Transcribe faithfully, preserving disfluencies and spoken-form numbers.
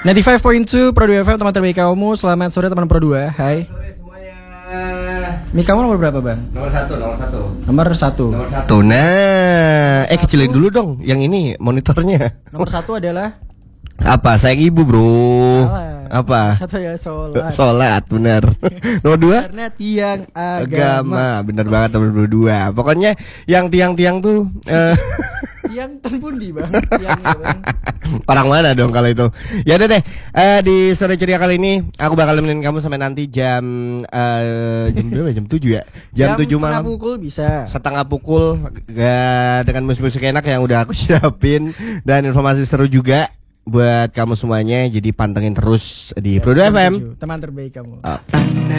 sembilan puluh lima point dua Pro dua F M, teman terbaik kamu. Selamat sore teman Pro dua. Hai. Sore semuanya. Mik kamu nomor berapa, Bang? Nomor satu, nomor satu. Nomor satu. Nomor satu. Tuh, nah, eh Satu. kecilin dulu dong yang ini monitornya. Nomor satu adalah Apa? Sayang ibu, bro. salah. Apa? Nomor satu adalah sholat. Sholat, benar. Nomor dua? Karena tiang agama. Agama, benar banget nomor dua. Pokoknya yang tiang-tiang tuh eh, Tiang tempundi, Bang. Tiangnya, Bang. orang mana dong kalau itu? Ya udah deh. Eh, di sore ceria kali ini aku bakal nemenin kamu sampai nanti jam eh, jam berapa? Jam tujuh ya. Jam, tujuh setengah malam. pukul bisa. Setengah pukul eh, dengan musik-musik enak yang udah aku siapin dan informasi seru juga buat kamu semuanya. Jadi pantengin terus di Pro dua F M. Teman terbaik kamu. Ah.